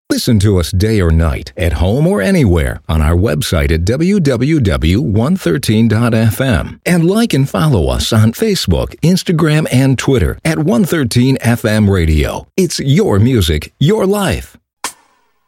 Listen to us day or night, at home or anywhere, on our website at www.113.fm. And like and follow us on Facebook, Instagram, and Twitter at 113FM Radio. It's your music, your life.